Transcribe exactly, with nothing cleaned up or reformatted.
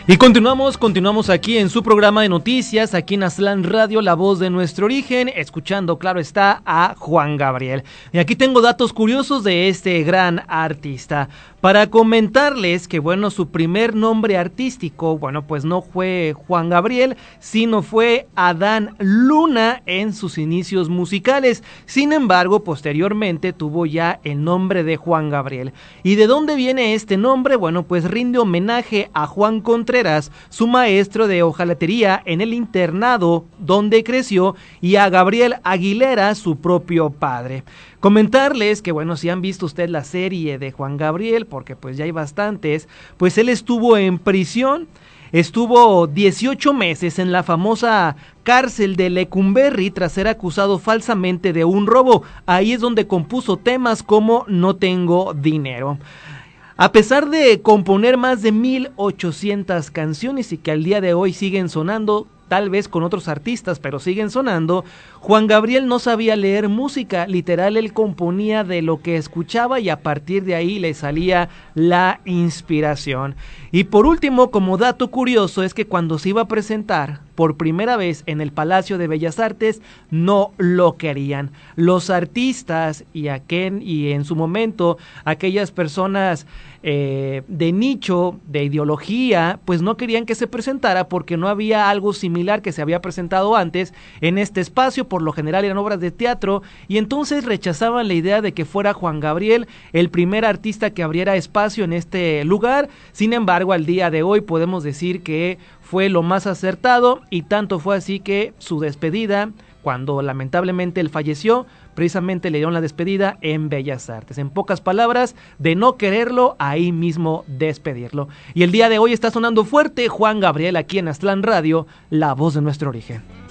Y continuamos, continuamos aquí en su programa de noticias, aquí en Aztlán Radio, la voz de nuestro origen, escuchando, claro está, a Juan Gabriel. Y aquí tengo datos curiosos de este gran artista. Para comentarles que, bueno, su primer nombre artístico, bueno, pues no fue Juan Gabriel, sino fue Adán Luna en sus inicios musicales. Sin embargo, posteriormente tuvo ya el nombre de Juan Gabriel. ¿Y de dónde viene este nombre? Bueno, pues rinde homenaje a Juan Contreras, su maestro de hojalatería en el internado donde creció, y a Gabriel Aguilera, su propio padre. Comentarles que, bueno, si han visto usted la serie de Juan Gabriel, porque pues ya hay bastantes, pues él estuvo en prisión, estuvo dieciocho meses en la famosa cárcel de Lecumberri tras ser acusado falsamente de un robo. Ahí es donde compuso temas como No tengo dinero. A pesar de componer más de mil ochocientas canciones y que al día de hoy siguen sonando, tal vez con otros artistas, pero siguen sonando, Juan Gabriel no sabía leer música, literal él componía de lo que escuchaba y a partir de ahí le salía la inspiración. Y por último, como dato curioso, es que cuando se iba a presentar por primera vez en el Palacio de Bellas Artes, no lo querían. Los artistas y, aquel, y en su momento aquellas personas eh, de nicho, de ideología, pues no querían que se presentara porque no había algo similar que se había presentado antes en este espacio. Por lo general eran obras de teatro y entonces rechazaban la idea de que fuera Juan Gabriel el primer artista que abriera espacio en este lugar. Sin embargo, al día de hoy podemos decir que fue lo más acertado, y tanto fue así que su despedida, cuando lamentablemente él falleció, precisamente le dieron la despedida en Bellas Artes. En pocas palabras, de no quererlo, ahí mismo despedirlo. Y el día de hoy está sonando fuerte Juan Gabriel aquí en Aztlán Radio, la voz de nuestro origen.